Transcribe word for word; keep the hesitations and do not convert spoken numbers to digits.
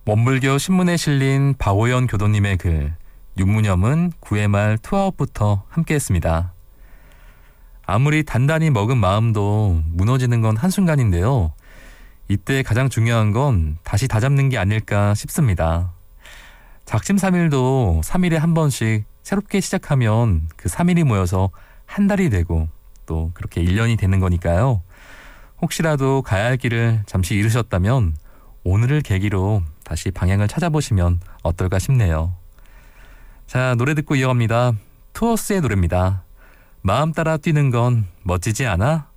원불교 신문에 실린 박오연 교도님의 글 윤무념은 구 회 말 투아웃부터 함께했습니다. 아무리 단단히 먹은 마음도 무너지는 건 한순간인데요. 이때 가장 중요한 건 다시 다잡는 게 아닐까 싶습니다. 작심삼일도 삼 일에 한 번씩 새롭게 시작하면 그 삼 일이 모여서 한 달이 되고 또 그렇게 일 년이 되는 거니까요. 혹시라도 가야 할 길을 잠시 잃으셨다면 오늘을 계기로 다시 방향을 찾아보시면 어떨까 싶네요. 자, 노래 듣고 이어갑니다. 투어스의 노래입니다. 마음 따라 뛰는 건 멋지지 않아?